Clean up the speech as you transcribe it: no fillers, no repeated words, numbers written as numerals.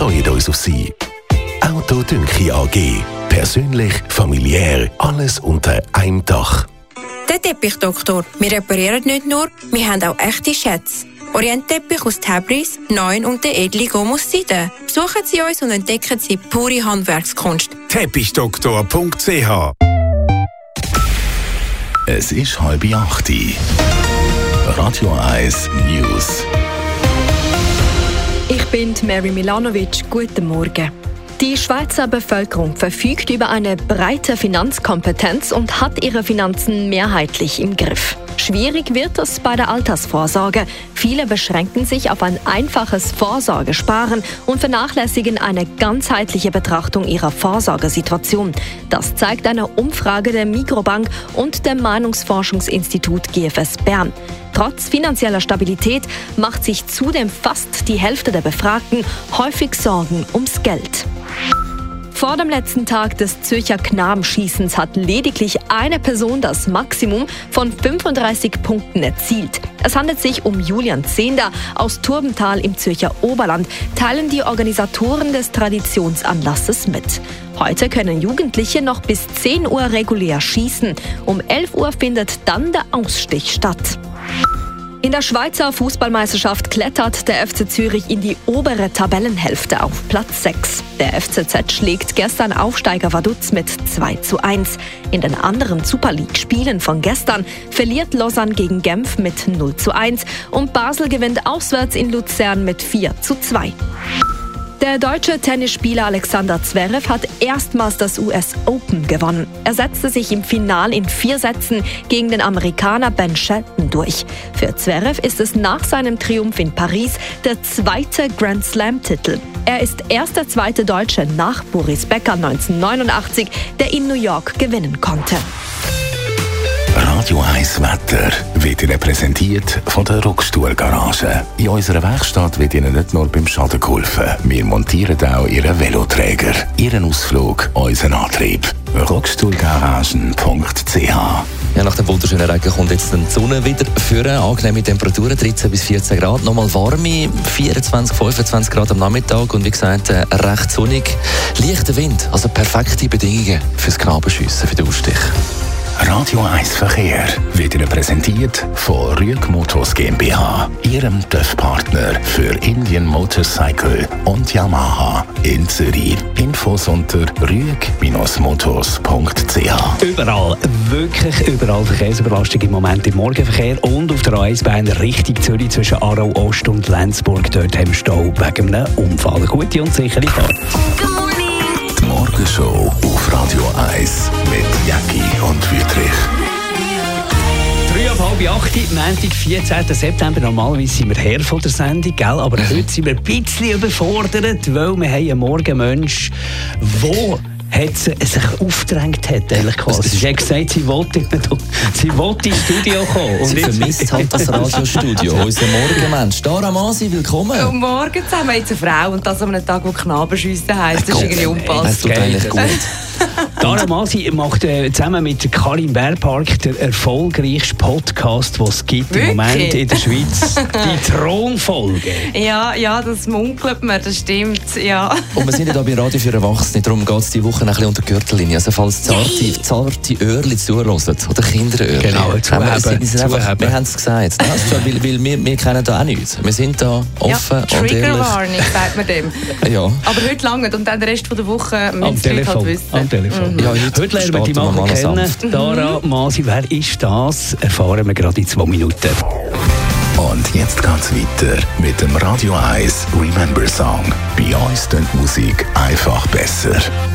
freuen uns auf Sie. Auto Dünki AG. Persönlich, familiär, alles unter einem Dach. Der Teppichdoktor. Wir reparieren nicht nur, wir haben auch echte Schätze. Orientteppich aus Tabriz, 9 und der edle Gomus Seide. Besuchen Sie uns und entdecken Sie pure Handwerkskunst. Teppichdoktor.ch. Es ist 7:30. Radio 1 News. Ich bin Mary Milanovic. Guten Morgen. Die Schweizer Bevölkerung verfügt über eine breite Finanzkompetenz und hat ihre Finanzen mehrheitlich im Griff. Schwierig wird es bei der Altersvorsorge. Viele beschränken sich auf ein einfaches Vorsorgesparen und vernachlässigen eine ganzheitliche Betrachtung ihrer Vorsorgesituation. Das zeigt eine Umfrage der Migros-Bank und dem Meinungsforschungsinstitut GFS Bern. Trotz finanzieller Stabilität macht sich zudem fast die Hälfte der Befragten häufig Sorgen ums Geld. Vor dem letzten Tag des Zürcher Knabenschießens hat lediglich eine Person das Maximum von 35 Punkten erzielt. Es handelt sich um Julian Zehnder aus Turbental im Zürcher Oberland, teilen die Organisatoren des Traditionsanlasses mit. Heute können Jugendliche noch bis 10 Uhr regulär schießen. Um 11 Uhr findet dann der Ausstich statt. In der Schweizer Fußballmeisterschaft klettert der FC Zürich in die obere Tabellenhälfte auf Platz 6. Der FCZ schlägt gestern Aufsteiger Vaduz mit 2:1. In den anderen Super League-Spielen von gestern verliert Lausanne gegen Genf mit 0:1 und Basel gewinnt auswärts in Luzern mit 4:2. Der deutsche Tennisspieler Alexander Zverev hat erstmals das US Open gewonnen. Er setzte sich im Finale in 4 Sätzen gegen den Amerikaner Ben Shelton durch. Für Zverev ist es nach seinem Triumph in Paris der 2. Grand Slam-Titel. Er ist erst der 2. Deutsche nach Boris Becker 1989, der in New York gewinnen konnte. Radio 1 Wetter wird Ihnen präsentiert von der Rockstuhl-Garage. In unserer Werkstatt wird Ihnen nicht nur beim Schaden geholfen. Wir montieren auch Ihren Veloträger, Ihren Ausflug, unseren Antrieb. Rockstuhlgaragen.ch. Ja, nach dem wunderschönen Regen kommt jetzt die Sonne wieder führen. Angenehme Temperaturen, 13 bis 14 Grad. Nochmal warme, 24, 25 Grad am Nachmittag. Und wie gesagt, recht sonnig. Leichter Wind, also perfekte Bedingungen fürs Knabenschiessen, für den Ausstich. Radio 1 Verkehr wird Ihnen präsentiert von Rüeg Motors GmbH, Ihrem TÜV-Partner für Indian Motorcycle und Yamaha in Zürich. Infos unter rüeg-motors.ch. Überall, wirklich überall Verkehrsüberlastung im Moment im Morgenverkehr und auf der A1-Bahn Richtung Zürich zwischen Aarau Ost und Lenzburg. Dort haben wir Stau wegen einem Unfall. Eine gute und sichere Fahrt. Die Morgenshow auf Radio 1 mit Jackie und Wüthrich. 7:30, Montag, 14. September. Normalerweise sind wir her von der Sendung, gell? Aber heute sind wir ein bisschen überfordert, weil wir haben einen Morgenmensch, der sich aufgedrängt hat, ehrlich gesagt. Sie hat gesagt, sie wollte ins Studio kommen. Und sie vermisst halt das Radiostudio. Unser Morgenmensch. Dara Masi, willkommen. Guten Morgen zusammen. Jetzt eine Frau und das an einem Tag, wo Knabenschiessen heisst. Das ist irgendwie unpassend. Das tut eigentlich gut. Dara Masi macht zusammen mit Karin Bärpark den erfolgreichsten Podcast, den es gibt im Moment in der Schweiz. Die Thronfolge. Ja, das munkelt man, das stimmt. Ja. Und wir sind ja hier bei Radio für Erwachsene, darum geht es diese Woche ein bisschen unter die Gürtellinie. Also falls zarte Öhrchen zuhören oder Kinderöhrchen. Genau, wir haben es gesagt. Weil wir kennen da auch nichts. Wir sind da offen und ehrlich. Triggerwarning, sagt man dem. Ja. Aber heute lange und dann den Rest der Woche müssen die Leute halt wissen. Am Telefon. Ja, heute lernen wir die Mann kennen. Dara Masi, wer ist das? Erfahren wir gerade in 2 Minuten. Und jetzt geht's weiter mit dem Radio 1 Remember Song. Bei uns klingt Musik einfach besser.